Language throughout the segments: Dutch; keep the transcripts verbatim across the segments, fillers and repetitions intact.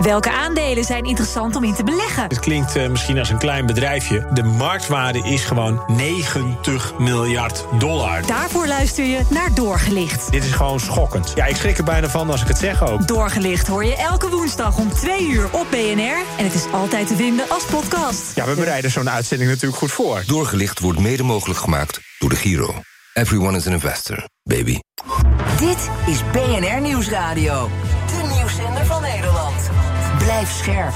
Welke aandelen zijn interessant om in te beleggen? Het klinkt uh, misschien als een klein bedrijfje. De marktwaarde is gewoon negentig miljard dollar. Daarvoor luister je naar Doorgelicht. Dit is gewoon schokkend. Ja, ik schrik er bijna van als ik het zeg ook. Doorgelicht hoor je elke woensdag om twee uur op B N R. En het is altijd te vinden als podcast. Ja, we bereiden zo'n uitzending natuurlijk goed voor. Doorgelicht wordt mede mogelijk gemaakt door de Giro. Everyone is an investor, baby. Dit is B N R Nieuwsradio. De nieuwszender van Nederland. Blijf scherp.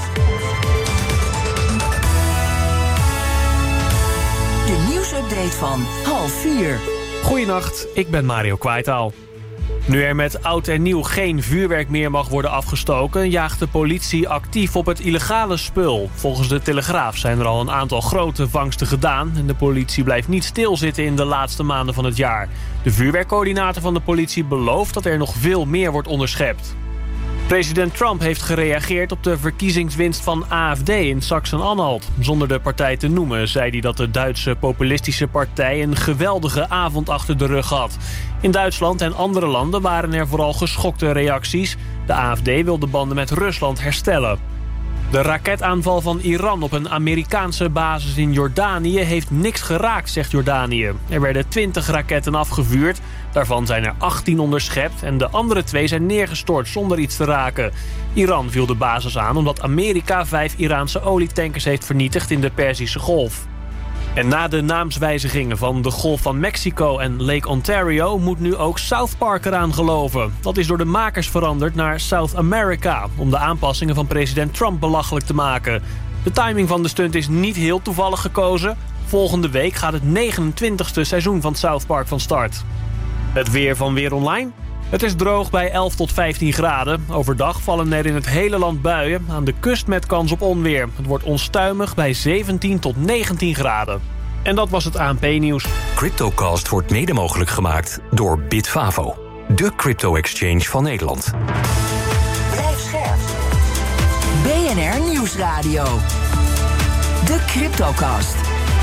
De nieuwsupdate van half vier. Goedenacht, ik ben Mario Kwaitaal. Nu er met oud en nieuw geen vuurwerk meer mag worden afgestoken, jaagt de politie actief op het illegale spul. Volgens de Telegraaf zijn er al een aantal grote vangsten gedaan en de politie blijft niet stilzitten in de laatste maanden van het jaar. De vuurwerkcoördinator van de politie belooft dat er nog veel meer wordt onderschept. President Trump heeft gereageerd op de verkiezingswinst van A F D in Sachsen-Anhalt. Zonder de partij te noemen zei hij dat de Duitse populistische partij een geweldige avond achter de rug had. In Duitsland en andere landen waren er vooral geschokte reacties. De A F D wil de banden met Rusland herstellen. De raketaanval van Iran op een Amerikaanse basis in Jordanië heeft niks geraakt, zegt Jordanië. Er werden twintig raketten afgevuurd, daarvan zijn er achttien onderschept en de andere twee zijn neergestort zonder iets te raken. Iran viel de basis aan omdat Amerika vijf Iraanse olietankers heeft vernietigd in de Perzische Golf. En na de naamswijzigingen van de Golf van Mexico en Lake Ontario moet nu ook South Park eraan geloven. Dat is door de makers veranderd naar South America, om de aanpassingen van president Trump belachelijk te maken. De timing van de stunt is niet heel toevallig gekozen. Volgende week gaat het negenentwintigste seizoen van South Park van start. Het weer van Weer Online. Het is droog bij elf tot vijftien graden. Overdag vallen er in het hele land buien. Aan de kust met kans op onweer. Het wordt onstuimig bij zeventien tot negentien graden. En dat was het A N P-nieuws. CryptoCast wordt mede mogelijk gemaakt door Bitfavo. De crypto-exchange van Nederland. Blijf scherp. B N R Nieuwsradio. De CryptoCast.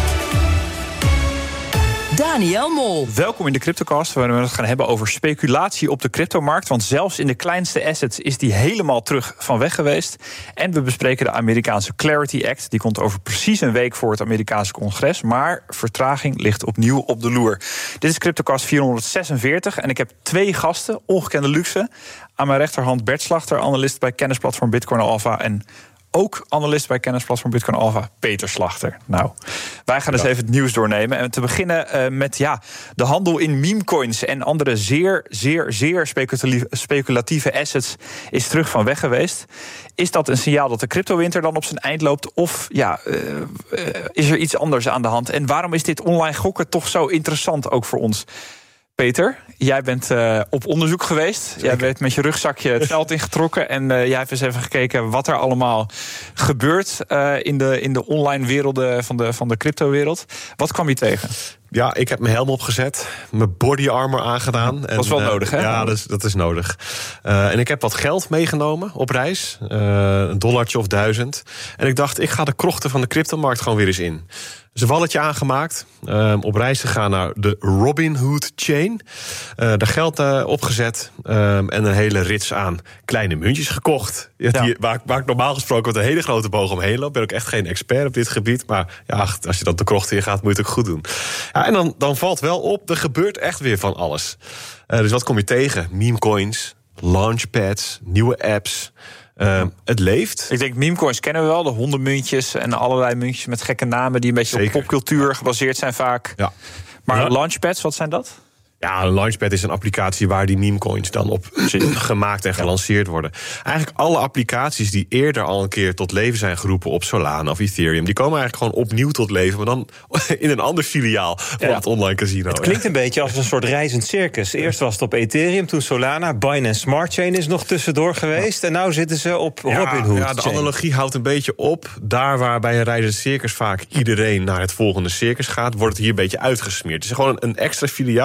Daniel Mol. Welkom in de CryptoCast, waar we het gaan hebben over speculatie op de cryptomarkt. Want zelfs in de kleinste assets is die helemaal terug van weg geweest. En we bespreken de Amerikaanse Clarity Act. Die komt over precies een week voor het Amerikaanse congres. Maar vertraging ligt opnieuw op de loer. Dit is CryptoCast vierhonderdzesenveertig en ik heb twee gasten, ongekende luxe. Aan mijn rechterhand Bert Slachter, analist bij kennisplatform Bitcoin Alpha. En ook analist bij kennisplatform Bitcoin Alpha, Peter Slachter. Nou, wij gaan dus even het nieuws doornemen. En te beginnen uh, met ja, de handel in memecoins en andere zeer, zeer, zeer speculatieve, speculatieve assets is terug van weg geweest. Is dat een signaal dat de cryptowinter dan op zijn eind loopt? Of ja, uh, uh, is er iets anders aan de hand? En waarom is dit online gokken toch zo interessant ook voor ons? Peter, jij bent uh, op onderzoek geweest. Zeker. Jij bent met je rugzakje het veld ingetrokken. En uh, jij hebt eens even gekeken wat er allemaal gebeurt uh, in, de, in de online werelden van de, van de cryptowereld. Wat kwam je tegen? Ja, ik heb mijn helm opgezet, mijn body armor aangedaan. Dat is wel en, nodig, hè? Uh, ja, dat is, dat is nodig. Uh, en ik heb wat geld meegenomen op reis. Uh, een dollartje of duizend. En ik dacht, ik ga de krochten van de cryptomarkt gewoon weer eens in. Dus een walletje aangemaakt. Uh, op reis gegaan naar de Robinhood chain. Uh, daar geld uh, opgezet. Uh, en een hele rits aan kleine muntjes gekocht. Ja. Die, waar, waar ik normaal gesproken met een hele grote boog omheen loop. Ben ik echt geen expert op dit gebied. Maar ja, als je dan de krochten in gaat, moet je het ook goed doen. Ja, en dan, dan valt wel op, er gebeurt echt weer van alles. Uh, dus wat kom je tegen? Memecoins, launchpads, nieuwe apps. Uh, het leeft. Ik denk, memecoins kennen we wel. De hondenmuntjes en allerlei muntjes met gekke namen die een beetje Zeker. op popcultuur gebaseerd zijn vaak. Ja. Maar ja. launchpads, wat zijn dat? Ja, een Launchpad is een applicatie waar die memecoins dan op gemaakt en gelanceerd worden. Eigenlijk alle applicaties die eerder al een keer tot leven zijn geroepen op Solana of Ethereum, die komen eigenlijk gewoon opnieuw tot leven, maar dan in een ander filiaal van ja. het online casino. Het klinkt een beetje als een soort reizend circus. Eerst was het op Ethereum, toen Solana, Binance Smart Chain is nog tussendoor geweest. Ja. En nu zitten ze op ja, Robinhood. Ja, de analogie houdt een beetje op. Daar waar bij een reizend circus vaak iedereen naar het volgende circus gaat, wordt het hier een beetje uitgesmeerd. Het is gewoon een extra filiaal en iedereen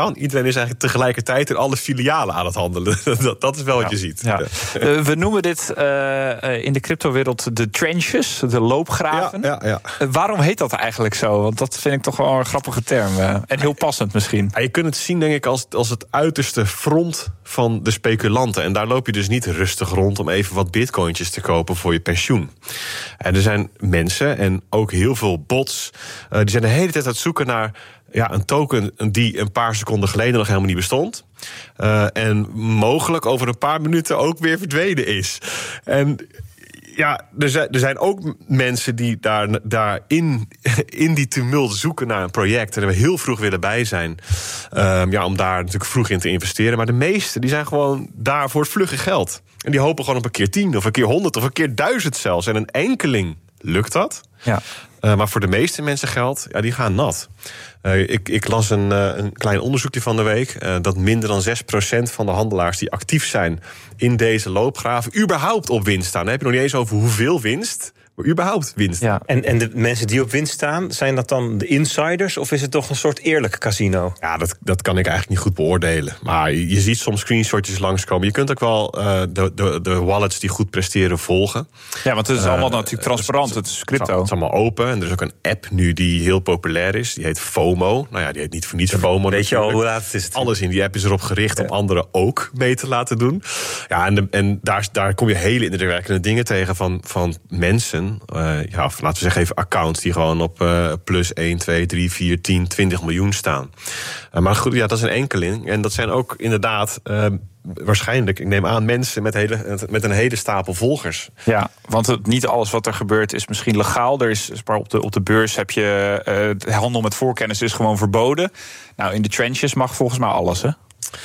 is eigenlijk tegelijkertijd in alle filialen aan het handelen. dat, dat is wel wat ja, je ziet. Ja. Uh, we noemen dit uh, in de cryptowereld de trenches, de loopgraven. Ja, ja, ja. Uh, waarom heet dat eigenlijk zo? Want dat vind ik toch wel een grappige term. Uh, en heel passend misschien. Ja, je kunt het zien, denk ik, als, als het uiterste front van de speculanten. En daar loop je dus niet rustig rond om even wat bitcointjes te kopen voor je pensioen. En er zijn mensen en ook heel veel bots, uh, die zijn de hele tijd aan het zoeken naar ja, een token die een paar seconden geleden nog helemaal niet bestond. Uh, en mogelijk over een paar minuten ook weer verdwenen is. En ja, er zijn, er zijn ook mensen die daar, daar in, in die tumult zoeken naar een project en er heel vroeg willen bij zijn. Um, ja, om daar natuurlijk vroeg in te investeren. Maar de meesten die zijn gewoon daar voor het vlugge geld. En die hopen gewoon op een keer tien of een keer honderd of een keer duizend zelfs. En een enkeling lukt dat. Ja. Uh, maar voor de meeste mensen geldt, ja, die gaan nat. Uh, ik, ik las een, uh, een klein onderzoekje van de week. Uh, dat minder dan zes procent van de handelaars die actief zijn in deze loopgraven überhaupt op winst staan. Dan heb je nog niet eens over hoeveel winst, maar überhaupt winst. Ja. En, en de mensen die op winst staan, zijn dat dan de insiders of is het toch een soort eerlijk casino? Ja, dat, dat kan ik eigenlijk niet goed beoordelen. Maar je, je ziet soms screenshotjes langskomen. Je kunt ook wel uh, de, de, de wallets die goed presteren volgen. Ja, want het is allemaal uh, natuurlijk transparant. Het, het is crypto. Het is allemaal open. En er is ook een app nu die heel populair is. Die heet FOMO. Nou ja, die heet niet voor niets FOMO. Weet je al hoe laat het is? Alles in die app is erop gericht om ja. anderen ook mee te laten doen. Ja, en, de, en daar, daar kom je hele indrukwekkende dingen tegen van, van mensen. Uh, ja, of laten we zeggen even accounts die gewoon op uh, plus één, twee, drie, vier, tien, twintig miljoen staan. Uh, maar goed, ja, dat is een enkeling. En dat zijn ook inderdaad Uh, waarschijnlijk, ik neem aan, mensen met, hele, met een hele stapel volgers. Ja, want het, niet alles wat er gebeurt is misschien legaal. Er is, maar op de, op de beurs heb je uh, handel met voorkennis is gewoon verboden. Nou, in de trenches mag volgens mij alles, hè?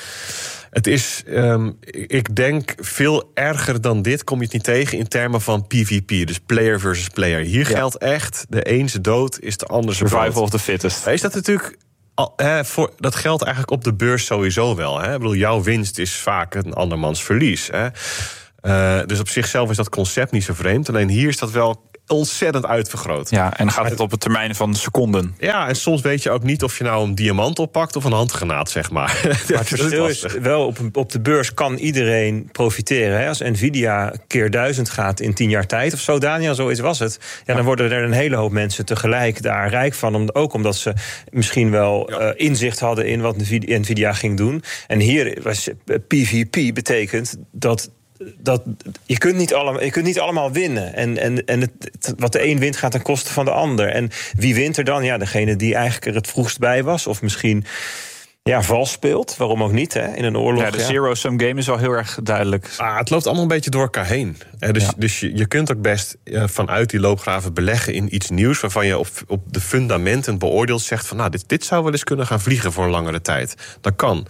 Het is, um, ik denk, veel erger dan dit kom je het niet tegen in termen van P v P, dus player versus player. Hier ja. geldt echt, de een zijn dood is de ander zijn survival brood. Of the fittest. Is dat natuurlijk Al, hè, voor, dat geldt eigenlijk op de beurs sowieso wel. Hè? Ik bedoel, jouw winst is vaak een andermans verlies. Hè? Uh, dus op zichzelf is dat concept niet zo vreemd. Alleen hier is dat wel ontzettend uitvergroot. Ja, en dan gaat het op het termijn van seconden. Ja, en soms weet je ook niet of je nou een diamant oppakt of een handgranaat, zeg maar. Maar het verschil is wel, op, op de beurs kan iedereen profiteren. Hè? Als Nvidia keer duizend gaat in tien jaar tijd of zo, Daniel, zoiets was het. Ja, ja. Dan worden er een hele hoop mensen tegelijk daar rijk van. Om, ook omdat ze misschien wel ja. uh, inzicht hadden in wat Nvidia ging doen. En hier was P v P betekent dat Dat, je, kunt niet allemaal, je kunt niet allemaal winnen. En, en, en het, wat de een wint gaat ten koste van de ander. En wie wint er dan? Ja, degene die eigenlijk er het vroegst bij was. Of misschien ja, vals speelt. Waarom ook niet, hè? In een oorlog. Ja, de ja. zero-sum game is wel heel erg duidelijk. Ah, het loopt allemaal een beetje door elkaar heen. Eh, dus ja. dus je, je kunt ook best uh, vanuit die loopgraven beleggen in iets nieuws waarvan je op, op de fundamenten beoordeeld zegt van nou, dit, dit zou wel eens kunnen gaan vliegen voor een langere tijd. Dat kan.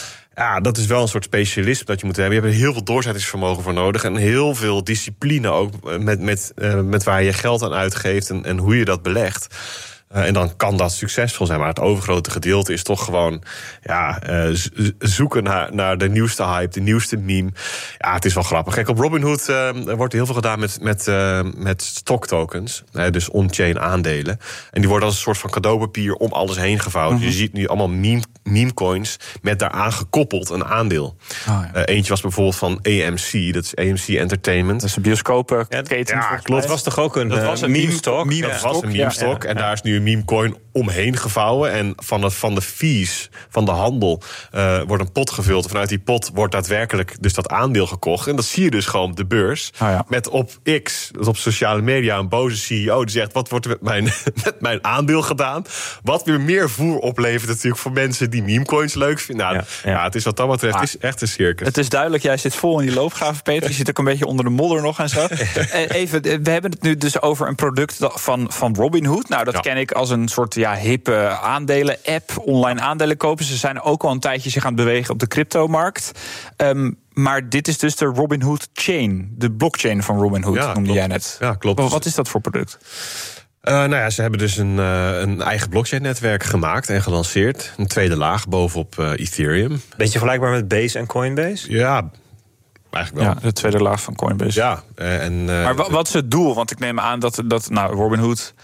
Ja, dat is wel een soort specialisme dat je moet hebben. Je hebt er heel veel doorzettingsvermogen voor nodig. En heel veel discipline ook met, met, uh, met waar je geld aan uitgeeft en, en hoe je dat belegt. Uh, en dan kan dat succesvol zijn. Maar het overgrote gedeelte is toch gewoon ja, uh, zoeken naar, naar de nieuwste hype, de nieuwste meme. Ja, het is wel grappig. Kijk, op Robinhood uh, er wordt heel veel gedaan met, met, uh, met stocktokens. Uh, dus on-chain aandelen. En die worden als een soort van cadeaupapier om alles heen gevouwen. Mm-hmm. Je ziet nu allemaal meme, meme coins met daaraan gekoppeld een aandeel. Oh, ja. uh, eentje was bijvoorbeeld van A M C. Dat is A M C Entertainment. Dat is een bioscopenketen. Ja, klopt. Dat was toch ook een, dat was een meme stock? Meme dat was een meme stock. Ja, ja. En daar is nu een memecoin omheen gevouwen. En van, het, van de fees van de handel uh, wordt een pot gevuld. En vanuit die pot wordt daadwerkelijk dus dat aandeel gekocht. En dat zie je dus gewoon op de beurs. Oh ja. Met op X, dus op sociale media, een boze C E O die zegt: wat wordt er met mijn, met mijn aandeel gedaan? Wat weer meer voer oplevert natuurlijk voor mensen die memecoins leuk vinden. Nou, ja, ja. ja, het is wat dat betreft ah, is echt een circus. Het is duidelijk, jij zit vol in die loopgraven, Peter. Je zit ook een beetje onder de modder nog en zo. Even, we hebben het nu dus over een product van, van Robinhood. Nou, dat ja. ken ik als een soort ja, hippe aandelen-app, online aandelen kopen. Ze zijn ook al een tijdje zich aan het bewegen op de cryptomarkt. Um, maar dit is dus de Robinhood Chain, de blockchain van Robinhood, ja, noemde klopt. jij net. Ja, klopt. Wat, wat is dat voor product? Uh, nou ja, ze hebben dus een, uh, een eigen blockchain-netwerk gemaakt en gelanceerd. Een tweede laag bovenop uh, Ethereum. Beetje vergelijkbaar met Base en Coinbase? Ja, eigenlijk wel. Ja, de tweede laag van Coinbase. Ja. Uh, en, uh, maar wat, wat is het doel? Want ik neem aan dat, dat nou, Robinhood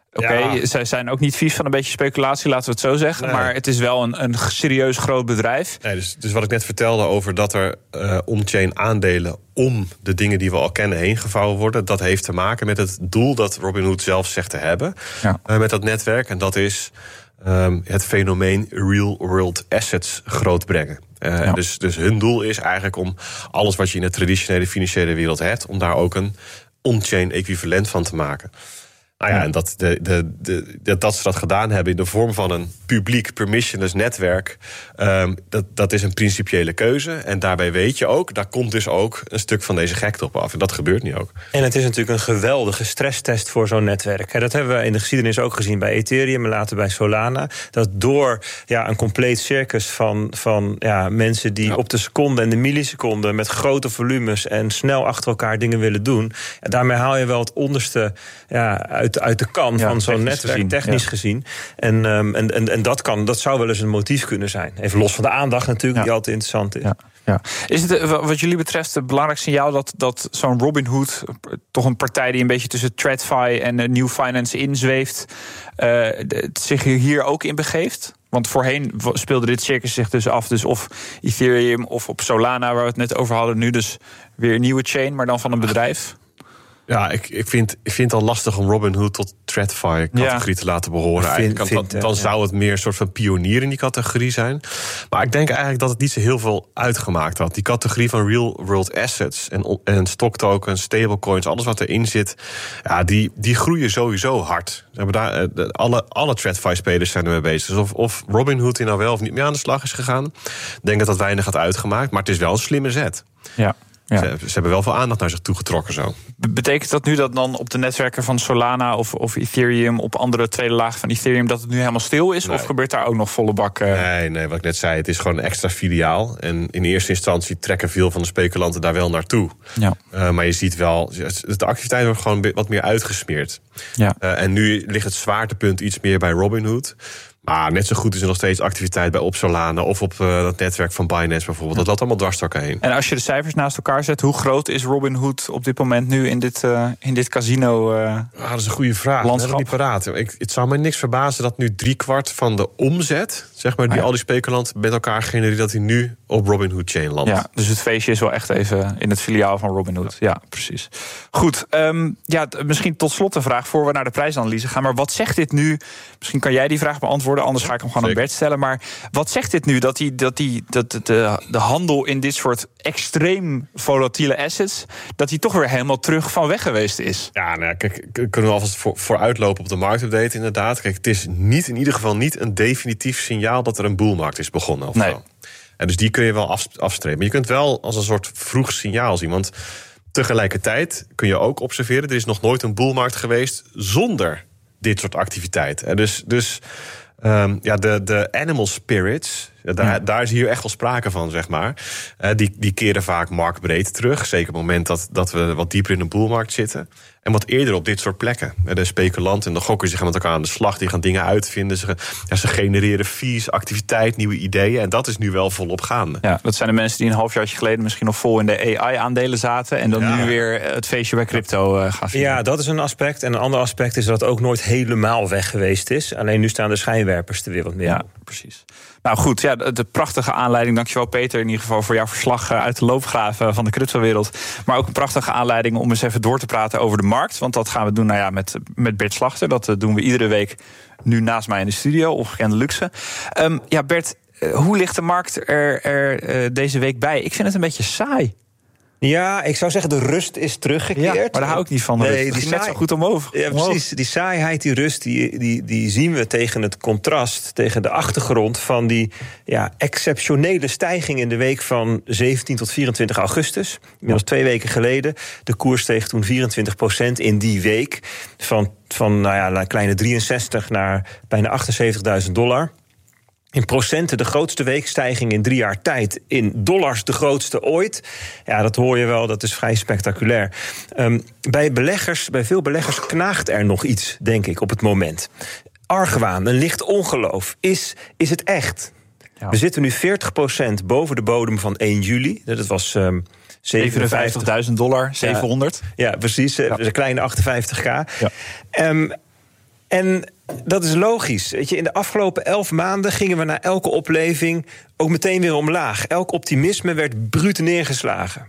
Oké, okay, ja. Zij zijn ook niet vies van een beetje speculatie, laten we het zo zeggen. Nee. Maar het is wel een, een serieus groot bedrijf. Nee, dus, dus wat ik net vertelde over dat er uh, on-chain aandelen om de dingen die we al kennen heen gevouwen worden, dat heeft te maken met het doel dat Robinhood zelf zegt te hebben ja. uh, met dat netwerk. En dat is um, het fenomeen real-world assets grootbrengen. Uh, ja. dus, dus hun doel is eigenlijk om alles wat je in de traditionele financiële wereld hebt, om daar ook een on-chain equivalent van te maken. Nou ja, en dat, de, de, de, dat ze dat gedaan hebben in de vorm van een publiek permissionless netwerk, um, dat, dat is een principiële keuze. En daarbij weet je ook, daar komt dus ook een stuk van deze gekte op af. En dat gebeurt nu ook. En het is natuurlijk een geweldige stresstest voor zo'n netwerk. Dat hebben we in de geschiedenis ook gezien bij Ethereum en later bij Solana. Dat door ja, een compleet circus van, van ja, mensen die ja. op de seconde en de milliseconde met grote volumes en snel achter elkaar dingen willen doen. Ja, daarmee haal je wel het onderste ja, uit uit de kan ja, van zo'n netwerk, gezien. technisch ja. gezien. En, um, en, en, en dat, kan, dat zou wel eens een motief kunnen zijn. Even los van de aandacht natuurlijk, ja. die altijd interessant is. Ja. Ja. Is het wat jullie betreft het belangrijk signaal dat, dat zo'n Robinhood, toch een partij die een beetje tussen TradFi en uh, New Finance inzweeft, uh, zich hier ook in begeeft? Want voorheen speelde dit circus zich dus af, dus of Ethereum of op Solana, waar we het net over hadden, nu dus weer een nieuwe chain, maar dan van een bedrijf. Ja, ik, ik, vind, ik vind het al lastig om Robinhood tot TradFi-categorie ja. te laten behoren. Vind, kan, vind, dan dan ja. zou het meer een soort van pionier in die categorie zijn. Maar ik denk eigenlijk dat het niet zo heel veel uitgemaakt had. Die categorie van real-world assets en, en stocktokens, stablecoins, alles wat erin zit, ja, die, die groeien sowieso hard. We hebben daar, alle, alle TradFi-spelers zijn ermee bezig. Dus of, of Robinhood hier nou wel of niet mee aan de slag is gegaan, ik denk dat dat weinig had uitgemaakt. Maar het is wel een slimme zet. Ja. Ja. Ze, ze hebben wel veel aandacht naar zich toegetrokken zo. Betekent dat nu dat dan op de netwerken van Solana of, of Ethereum, op andere tweede laag van Ethereum, dat het nu helemaal stil is? Nee. Of gebeurt daar ook nog volle bak? Uh... Nee, nee, wat ik net zei, het is gewoon een extra filiaal. En in eerste instantie trekken veel van de speculanten daar wel naartoe. Ja. Uh, maar je ziet wel, de activiteit wordt gewoon wat meer uitgesmeerd. Ja. Uh, en nu ligt het zwaartepunt iets meer bij Robinhood. Maar net zo goed is er nog steeds activiteit bij op Solana of op uh, het netwerk van Binance bijvoorbeeld. Dat loopt allemaal dwars door elkaar heen. En als je de cijfers naast elkaar zet, hoe groot is Robinhood op dit moment nu in dit, uh, in dit casino uh, ah, dat is een goede vraag. Landschap? Dat is niet paraat. Ik, het zou mij niks verbazen dat nu driekwart van de omzet, zeg maar, die ah, ja. al die speculanten met elkaar genereren, dat die nu op Robinhood Chain landt. Ja, dus het feestje is wel echt even in het filiaal van Robinhood. Ja, ja precies. Goed, um, ja, misschien tot slot een vraag voor we naar de prijsanalyse gaan. Maar wat zegt dit nu? Misschien kan jij die vraag beantwoorden, anders ga ik hem gewoon aan Bert stellen. Maar wat zegt dit nu dat, die, dat, die, dat de, de handel in dit soort extreem volatiele assets, dat die toch weer helemaal terug van weg geweest is? Ja, nou, kijk, kunnen we alvast voor, vooruitlopen op de marktupdate inderdaad. Kijk, het is niet, in ieder geval niet een definitief signaal dat er een boelmarkt is begonnen. Of nee. Zo. En dus die kun je wel af, afstrepen. Maar je kunt wel als een soort vroeg signaal zien. Want tegelijkertijd kun je ook observeren, er is nog nooit een boelmarkt geweest zonder dit soort activiteit. En dus, dus um, ja, de, de animal spirits, daar, ja. daar is hier echt wel sprake van, zeg maar. Uh, die, die keren vaak marktbreed terug. Zeker op het moment dat, dat we wat dieper in een boelmarkt zitten. En wat eerder op dit soort plekken. De speculanten en de gokkers die gaan met elkaar aan de slag. Die gaan dingen uitvinden. Ze, ja, ze genereren fees, activiteit, nieuwe ideeën. En dat is nu wel volop gaande. Ja, dat zijn de mensen die een halfjaartje geleden misschien nog vol in de A I-aandelen zaten. En dan ja. nu weer het feestje bij crypto uh, gaan vieren. Ja, dat is een aspect. En een ander aspect is dat het ook nooit helemaal weg geweest is. Alleen nu staan de schijnwerpers er weer wat meer ja, op. Precies. Nou goed, ja, de, de prachtige aanleiding. Dankjewel Peter in ieder geval voor jouw verslag uit de loopgraven van de cryptowereld. Maar ook een prachtige aanleiding om eens even door te praten over de markt. Want dat gaan we doen nou ja, met, met Bert Slachter. Dat uh, doen we iedere week nu naast mij in de studio. Ongekende luxe. Um, ja Bert, uh, hoe ligt de markt er, er uh, deze week bij? Ik vind het een beetje saai. Ja, ik zou zeggen, de rust is teruggekeerd. Ja, maar daar hou ik niet van. De nee, rust. Die net zo goed omhoog. Ja, precies. Die saaiheid, die rust, die, die, die zien we tegen het contrast, tegen de achtergrond van die ja, exceptionele stijging in de week van zeventien tot vierentwintig augustus. Inmiddels twee weken geleden. De koers steeg toen vierentwintig procent in die week. Van, van nou ja, een kleine drieënzestig naar bijna achtenzeventigduizend dollar. In procenten de grootste weekstijging in drie jaar tijd. In dollars de grootste ooit. Ja, dat hoor je wel, dat is vrij spectaculair. Um, bij beleggers, bij veel beleggers knaagt er nog iets, denk ik, op het moment. Argwaan, een licht ongeloof. Is, is het echt? Ja. We zitten nu veertig procent boven de bodem van één juli. Dat was um, zevenenvijftigduizend dollar, zevenhonderd. Ja, ja precies. Ja. Dus een kleine achtenvijftig k. Ja. Um, En dat is logisch. Weet je, in de afgelopen elf maanden gingen we na elke opleving ook meteen weer omlaag. Elk optimisme werd bruut neergeslagen.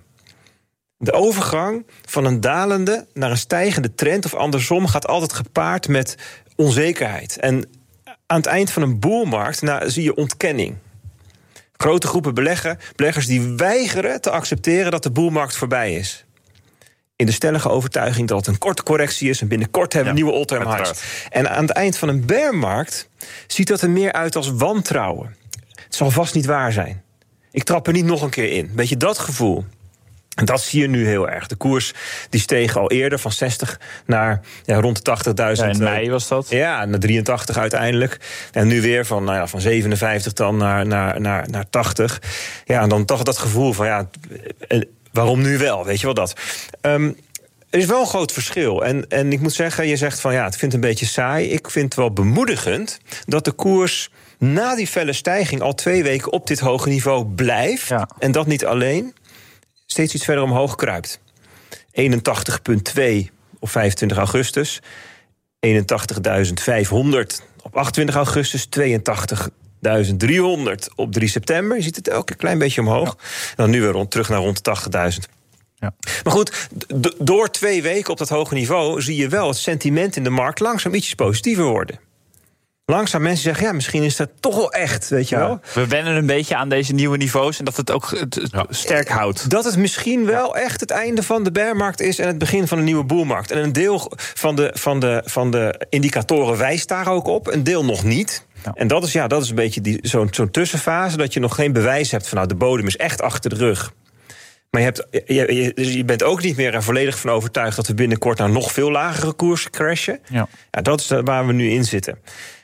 De overgang van een dalende naar een stijgende trend of andersom gaat altijd gepaard met onzekerheid. En aan het eind van een boelmarkt nou, zie je ontkenning. Grote groepen belegger, beleggers die weigeren te accepteren dat de boelmarkt voorbij is. In de stellige overtuiging dat het een korte correctie is en binnenkort hebben we ja, nieuwe all-time highs. En aan het eind van een bearmarkt ziet dat er meer uit als wantrouwen. Het zal vast niet waar zijn. Ik trap er niet nog een keer in. Weet je, dat gevoel. En dat zie je nu heel erg. De koers die steeg al eerder van zestig naar ja, rond de tachtigduizend. Ja, in mei was dat. Ja, naar drieëntachtig uiteindelijk. En nu weer van, nou ja, van zevenenvijftig dan naar, naar, naar, naar tachtig. Ja, en dan toch dat gevoel van, ja, waarom nu wel? Weet je wel dat? Um, er is wel een groot verschil. En, en ik moet zeggen, je zegt van, ja, het vindt een beetje saai. Ik vind het wel bemoedigend dat de koers na die felle stijging al twee weken op dit hoge niveau blijft. Ja. En dat niet alleen. Steeds iets verder omhoog kruipt. eenentachtig komma twee op vijfentwintig augustus. eenentachtigduizend vijfhonderd op achtentwintig augustus. tweeëntachtigduizend driehonderd op drie september. Je ziet het elke klein beetje omhoog. Ja. En dan nu weer rond, terug naar rond de tachtigduizend. Ja. Maar goed, d- door twee weken op dat hoge niveau zie je wel het sentiment in de markt langzaam ietsjes positiever worden. Langzaam mensen zeggen, ja, misschien is dat toch wel echt, weet je ja. wel. We wennen een beetje aan deze nieuwe niveaus en dat het ook het, het ja. sterk houdt. Dat het misschien wel ja. echt het einde van de bearmarkt is en het begin van een nieuwe boelmarkt. En een deel van de, van de, van de indicatoren wijst daar ook op, een deel nog niet. Ja. En dat is, ja, dat is een beetje die, zo'n, zo'n tussenfase, dat je nog geen bewijs hebt van, nou, de bodem is echt achter de rug. Maar je, hebt, je, je, dus je bent ook niet meer er volledig van overtuigd dat we binnenkort naar nog veel lagere koersen crashen. Ja. Ja, dat is waar we nu in zitten.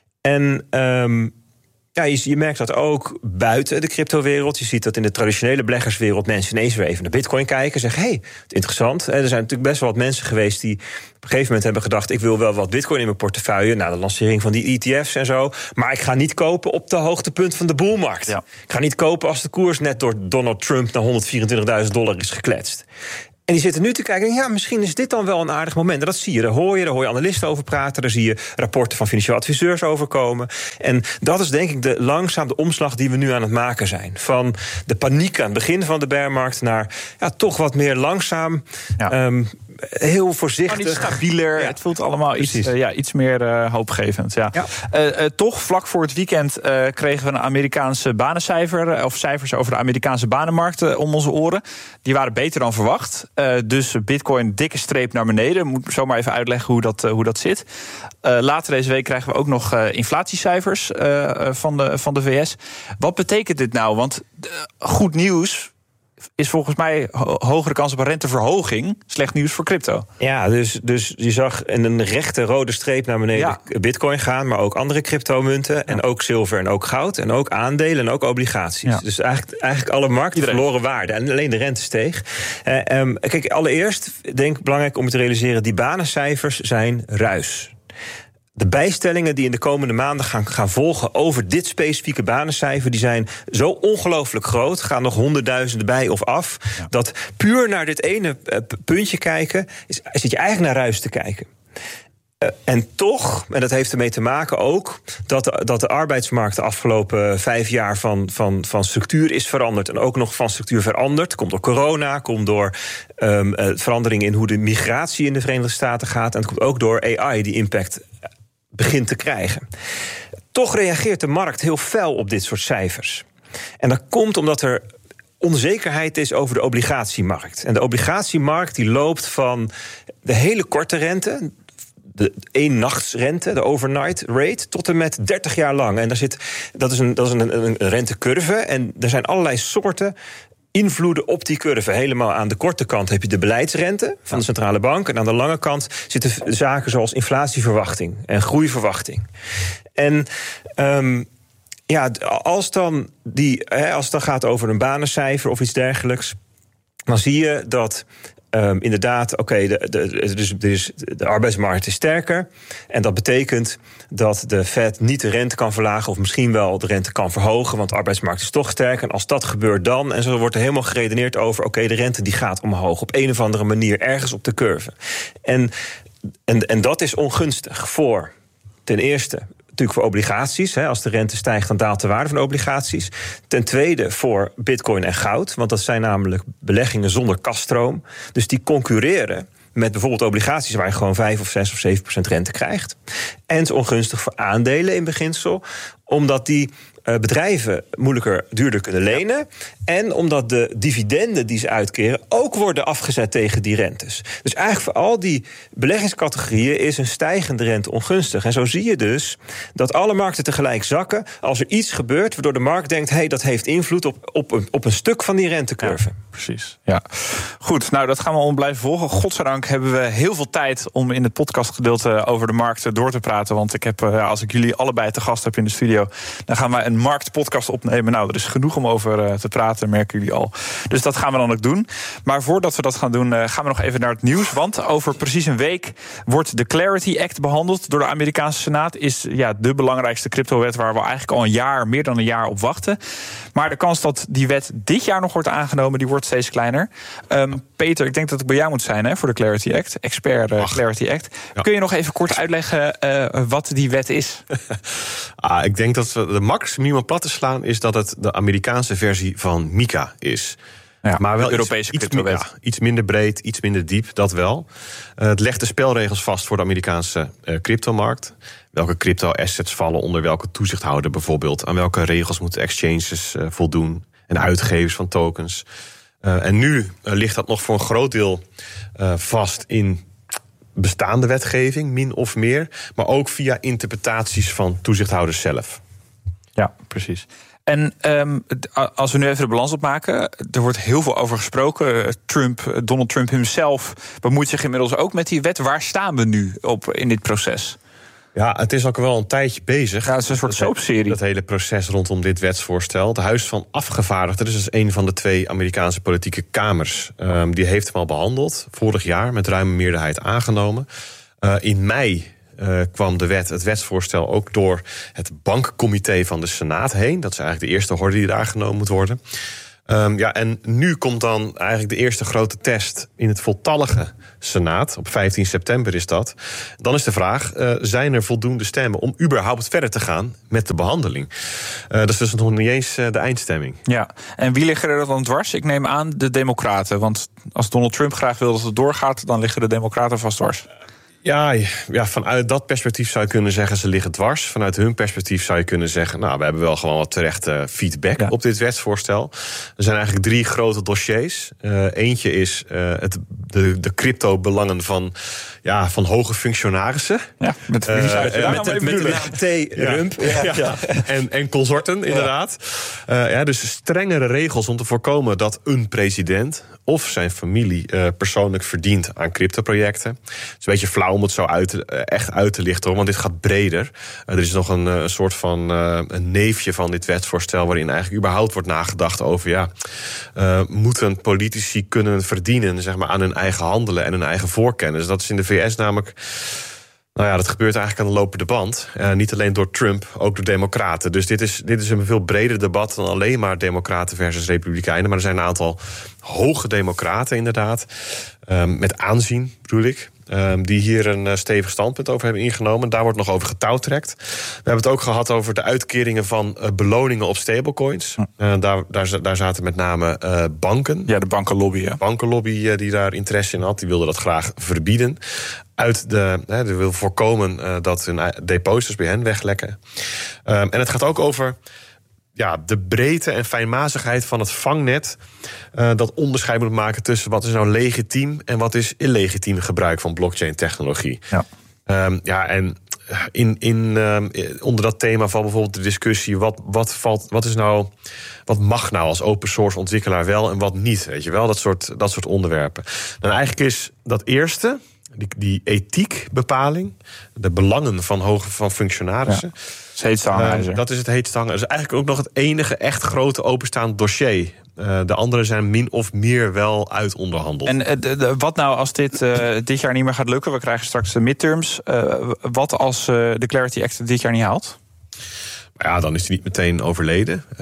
En um, ja, je, je merkt dat ook buiten de cryptowereld. Je ziet dat in de traditionele beleggerswereld mensen ineens weer even naar Bitcoin kijken en zeggen, hé, hey, interessant. Er zijn natuurlijk best wel wat mensen geweest die op een gegeven moment hebben gedacht, ik wil wel wat Bitcoin in mijn portefeuille, na de lancering van die E T F's en zo. Maar ik ga niet kopen op de hoogtepunt van de boelmarkt. Ja. Ik ga niet kopen als de koers net door Donald Trump naar honderdvierentwintigduizend dollar is gekletst. En die zitten nu te kijken, ja, misschien is dit dan wel een aardig moment. En dat zie je, daar hoor je, daar hoor je analisten over praten, daar zie je rapporten van financieel adviseurs over komen. En dat is denk ik de, langzaam de omslag die we nu aan het maken zijn. Van de paniek aan het begin van de bearmarkt naar ja, toch wat meer langzaam, ja. um, heel voorzichtig. Iets stabieler, ja. Het voelt allemaal iets, uh, ja, iets meer uh, hoopgevend. Ja. Ja. Uh, uh, toch, vlak voor het weekend uh, kregen we een Amerikaanse banencijfer, of cijfers over de Amerikaanse banenmarkt uh, om onze oren. Die waren beter dan verwacht. Uh, dus Bitcoin dikke streep naar beneden. Moet zomaar even uitleggen hoe dat, uh, hoe dat zit. Uh, later deze week krijgen we ook nog uh, inflatiecijfers uh, van, de, van de V S. Wat betekent dit nou? Want uh, goed nieuws is volgens mij ho- hogere kans op een renteverhoging. Slecht nieuws voor crypto. Ja, dus, dus je zag een rechte rode streep naar beneden ja. Bitcoin gaan, maar ook andere cryptomunten. Ja. En ook zilver en ook goud. En ook aandelen en ook obligaties. Ja. Dus eigenlijk, eigenlijk alle markten Iedereen. verloren waarde. En alleen de rente steeg. Uh, um, kijk, allereerst denk ik belangrijk om te realiseren, die banencijfers zijn ruis. De bijstellingen die in de komende maanden gaan, gaan volgen over dit specifieke banencijfer, die zijn zo ongelooflijk groot, gaan nog honderdduizenden bij of af, ja. dat puur naar dit ene uh, puntje kijken, is, zit je eigenlijk naar ruis te kijken. Uh, en toch, en dat heeft ermee te maken ook, dat de, dat de arbeidsmarkt de afgelopen vijf jaar van, van, van structuur is veranderd. En ook nog van structuur veranderd. Komt door corona, komt door um, uh, verandering in hoe de migratie in de Verenigde Staten gaat. En het komt ook door A I die impact begint te krijgen. Toch reageert de markt heel fel op dit soort cijfers. En dat komt omdat er onzekerheid is over de obligatiemarkt. En de obligatiemarkt die loopt van de hele korte rente, de éénnachtsrente, de overnight rate, tot en met dertig jaar lang. En daar zit, dat is een, dat is een, een rentecurve. En er zijn allerlei soorten invloeden op die curve. Helemaal aan de korte kant heb je de beleidsrente van de centrale bank. En aan de lange kant zitten zaken zoals inflatieverwachting en groeiverwachting. En um, ja, als dan die, hè, als het dan gaat over een banencijfer of iets dergelijks, dan zie je dat Um, inderdaad, oké, okay, de, de, dus, dus de arbeidsmarkt is sterker. En dat betekent dat de Fed niet de rente kan verlagen, of misschien wel de rente kan verhogen, want de arbeidsmarkt is toch sterk. En als dat gebeurt dan, en zo wordt er helemaal geredeneerd over, oké, okay, de rente die gaat omhoog op een of andere manier ergens op de curve. En, en, en dat is ongunstig voor ten eerste natuurlijk voor obligaties. Hè. Als de rente stijgt, dan daalt de waarde van de obligaties. Ten tweede voor bitcoin en goud. Want dat zijn namelijk beleggingen zonder kasstroom. Dus die concurreren met bijvoorbeeld obligaties waar je gewoon vijf of zes of zeven procent rente krijgt. En het is ongunstig voor aandelen in beginsel, omdat die uh, bedrijven moeilijker, duurder kunnen lenen. En omdat de dividenden die ze uitkeren ook worden afgezet tegen die rentes. Dus eigenlijk voor al die beleggingscategorieën is een stijgende rente ongunstig. En zo zie je dus dat alle markten tegelijk zakken als er iets gebeurt waardoor de markt denkt, hey, dat heeft invloed op, op, een, op een stuk van die rentecurve. Ja, precies. Ja. Goed, nou dat gaan we om blijven volgen. Godzijdank hebben we heel veel tijd om in het podcastgedeelte over de markten door te praten. Want ik heb, als ik jullie allebei te gast heb in de studio, dan gaan we een marktpodcast opnemen. Nou, er is genoeg om over te praten, merken jullie al. Dus dat gaan we dan ook doen. Maar voordat we dat gaan doen, gaan we nog even naar het nieuws. Want over precies een week wordt de Clarity Act behandeld door de Amerikaanse Senaat. Is ja, de belangrijkste cryptowet waar we eigenlijk al een jaar, meer dan een jaar op wachten. Maar de kans dat die wet dit jaar nog wordt aangenomen, die wordt steeds kleiner. Um, Peter, ik denk dat ik bij jou moet zijn hè, voor de Clarity Act. Expert uh, Clarity Act. Ja. Kun je nog even kort uitleggen uh, wat die wet is? ah, ik denk dat we de makkelijkste manier om plat te slaan is dat het de Amerikaanse versie van MiCA is. Ja, maar wel Europese iets, iets, ja, iets minder breed, iets minder diep, dat wel. Uh, het legt de spelregels vast voor de Amerikaanse uh, cryptomarkt. Welke crypto-assets vallen onder welke toezichthouder bijvoorbeeld. Aan welke regels moeten exchanges uh, voldoen. En uitgevers van tokens. Uh, en nu uh, ligt dat nog voor een groot deel uh, vast in bestaande wetgeving, min of meer. Maar ook via interpretaties van toezichthouders zelf. Ja, precies. En um, als we nu even de balans opmaken, er wordt heel veel over gesproken. Trump, Donald Trump himself bemoeit zich inmiddels ook met die wet. Waar staan we nu op in dit proces? Ja, het is ook wel een tijdje bezig. Ja, het is een soort soapserie. Dat hele proces rondom dit wetsvoorstel. Het Huis van Afgevaardigden, dus dat is een van de twee Amerikaanse politieke kamers. Um, die heeft hem al behandeld, vorig jaar, met ruime meerderheid aangenomen. Uh, in mei Uh, kwam de wet, het wetsvoorstel ook door het bankcomité van de Senaat heen. Dat is eigenlijk de eerste horde die daar genomen moet worden. Um, ja, en nu komt dan eigenlijk de eerste grote test in het voltallige Senaat. Op vijftien september is dat. Dan is de vraag, uh, zijn er voldoende stemmen om überhaupt verder te gaan met de behandeling? Uh, dat is dus nog niet eens uh, de eindstemming. Ja, en wie liggen er dan dwars? Ik neem aan de Democraten. Want als Donald Trump graag wil dat het doorgaat, dan liggen de Democraten vast dwars. Ja, ja, vanuit dat perspectief zou je kunnen zeggen, ze liggen dwars. Vanuit hun perspectief zou je kunnen zeggen, nou, we hebben wel gewoon wat terechte feedback ja. op dit wetsvoorstel. Er zijn eigenlijk drie grote dossiers. Uh, eentje is uh, het, de, de crypto-belangen van, ja, van hoge functionarissen. Ja, met, uh, uh, met, met, met de naam T. Rump. Ja. Ja. Ja. En, en consorten, inderdaad. Uh, ja, dus strengere regels om te voorkomen dat een president of zijn familie uh, persoonlijk verdient aan cryptoprojecten. Het is een beetje flauw om het zo uit, uh, echt uit te lichten, hoor, want dit gaat breder. Uh, er is nog een, uh, een soort van uh, een neefje van dit wetsvoorstel waarin eigenlijk überhaupt wordt nagedacht over, ja, uh, moeten politici kunnen verdienen, zeg maar, aan hun eigen handelen en hun eigen voorkennis. Dat is in de V S namelijk, nou ja, dat gebeurt eigenlijk aan de lopende band. Uh, niet alleen door Trump, ook door democraten. Dus dit is, dit is een veel breder debat dan alleen maar democraten versus republikeinen. Maar er zijn een aantal hoge democraten inderdaad, um, met aanzien bedoel ik, Um, die hier een uh, stevig standpunt over hebben ingenomen. Daar wordt nog over getouwtrekt. We hebben het ook gehad over de uitkeringen van uh, beloningen op stablecoins. Uh, daar, daar, daar zaten met name uh, banken. Ja, de bankenlobby. Ja. bankenlobby uh, die daar interesse in had. Die wilde dat graag verbieden. Uit de, hè, die wil voorkomen uh, dat hun deposits bij hen weglekken. Um, en het gaat ook over, ja, de breedte en fijnmazigheid van het vangnet, Uh, dat onderscheid moet maken tussen wat is nou legitiem en wat is illegitiem gebruik van blockchain-technologie. Ja. Um, ja, en in, in, um, onder dat thema valt bijvoorbeeld de discussie, wat, wat, valt, wat, is nou, wat mag nou als open source ontwikkelaar wel en wat niet? Weet je wel, dat soort, dat soort onderwerpen. En eigenlijk is dat eerste, die, die ethiekbepaling, de belangen van hoge van functionarissen, ja. Het heetste hangijzer. Uh, dat is het heetste hangijzer. Dat is eigenlijk ook nog het enige echt grote openstaand dossier. Uh, de andere zijn min of meer wel uitonderhandeld. En uh, de, de, wat nou als dit uh, dit jaar niet meer gaat lukken? We krijgen straks de midterms. Uh, wat als uh, de Clarity Act dit jaar niet haalt? Ja, dan is hij niet meteen overleden. Uh,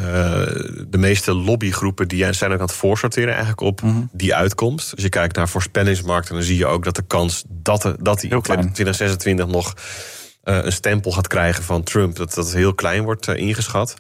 de meeste lobbygroepen die zijn ook aan het voorsorteren eigenlijk op mm-hmm. die uitkomst. Als je kijkt naar voorspellingsmarkten, dan zie je ook dat de kans dat, er, dat die in twintig zesentwintig nog uh, een stempel gaat krijgen van Trump, dat dat heel klein wordt uh, ingeschat.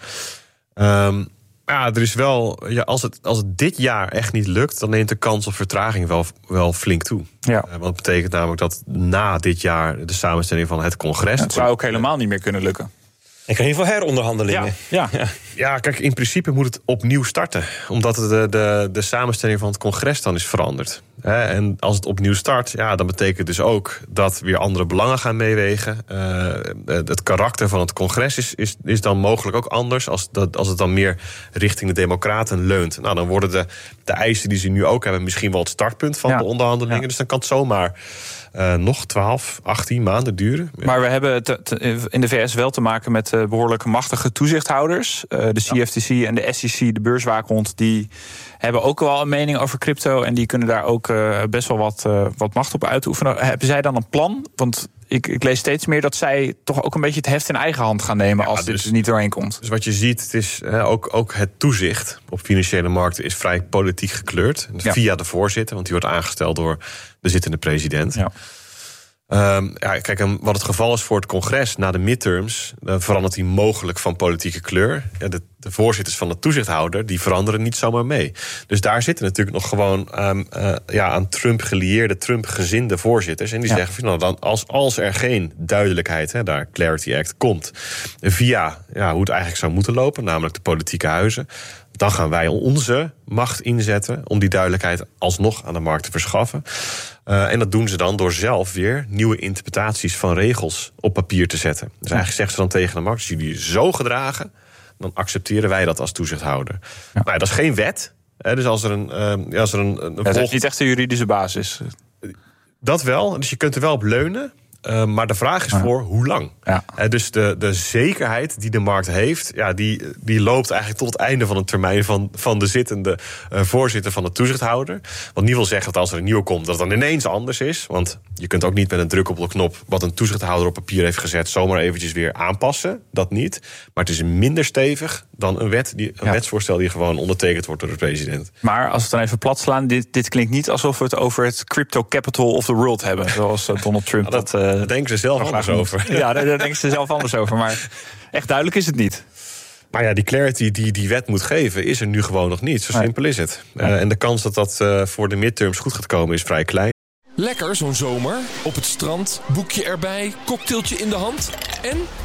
Um, ja, er is wel, ja, als, het, als het dit jaar echt niet lukt, dan neemt de kans op vertraging wel, wel flink toe. Ja. Uh, want dat betekent namelijk dat na dit jaar de samenstelling van het congres... Het zou ook helemaal niet meer kunnen lukken. Ik kan in ieder geval heronderhandelingen. Ja, ja. Ja. ja, kijk, in principe moet het opnieuw starten. Omdat de, de, de samenstelling van het congres dan is veranderd. En als het opnieuw start, ja, dan betekent dus ook dat weer andere belangen gaan meewegen. Uh, het karakter van het congres is, is, is dan mogelijk ook anders. Als, dat, als het dan meer richting de democraten leunt. Nou, dan worden de, de eisen die ze nu ook hebben misschien wel het startpunt van ja. de onderhandelingen. Ja. Dus dan kan het zomaar uh, nog twaalf, achttien maanden duren. Maar we hebben te, te, in de V S wel te maken met uh, behoorlijk machtige toezichthouders. Uh, de C F T C ja. en de S E C, de beurswaakhond, die hebben ook wel een mening over crypto. En die kunnen daar ook uh, best wel wat, uh, wat macht op uitoefenen. Hebben zij dan een plan? Want ik, ik lees steeds meer dat zij toch ook een beetje het heft in eigen hand gaan nemen... Ja, als dus, dit er niet doorheen komt. Dus wat je ziet, het is uh, ook, ook het toezicht op financiële markten is vrij politiek gekleurd. Ja. Via de voorzitter, want die wordt aangesteld door de zittende president. Ja. Um, ja, kijk, en wat het geval is voor het congres na de midterms, dan verandert die mogelijk van politieke kleur. Ja, de, de voorzitters van de toezichthouder die veranderen niet zomaar mee. Dus daar zitten natuurlijk nog gewoon um, uh, ja, aan Trump gelieerde, Trump gezinde voorzitters. En die ja. zeggen, nou, dan, als, als er geen duidelijkheid, hè, daar Clarity Act komt, via ja, hoe het eigenlijk zou moeten lopen, namelijk de politieke huizen, dan gaan wij onze macht inzetten om die duidelijkheid alsnog aan de markt te verschaffen. Uh, en dat doen ze dan door zelf weer nieuwe interpretaties van regels op papier te zetten. Dus eigenlijk zeggen ze dan tegen de markt, als jullie zo gedragen, dan accepteren wij dat als toezichthouder. Ja. Maar ja, dat is geen wet. Hè, dus als er een... Uh, als er een, een ja, het heeft niet echt een juridische basis. Dat wel, dus je kunt er wel op leunen. Uh, maar de vraag is ja. voor hoe lang. Ja. Uh, dus de, de zekerheid die de markt heeft, ja, die, die loopt eigenlijk tot het einde van de termijn van, van de zittende uh, voorzitter van de toezichthouder. Wat niet wil zeggen dat als er een nieuwe komt, dat het dan ineens anders is. Want je kunt ook niet met een druk op de knop wat een toezichthouder op papier heeft gezet, zomaar eventjes weer aanpassen. Dat niet. Maar het is minder stevig dan een wet, die, een ja. wetsvoorstel die gewoon ondertekend wordt door de president. Maar als we het dan even plat slaan, dit, dit klinkt niet alsof we het over het crypto capital of the world hebben, zoals uh, Donald Trump. Ja, dat, uh, Daar denken ze zelf anders over. Ja, daar, daar denken ze zelf anders over. Maar echt duidelijk is het niet. Maar ja, die clarity die die wet moet geven, is er nu gewoon nog niet. Zo nee. simpel is het. Ja. Uh, en de kans dat dat uh, voor de midterms goed gaat komen is vrij klein. Lekker zo'n zomer. Op het strand, boekje erbij, cocktailtje in de hand. En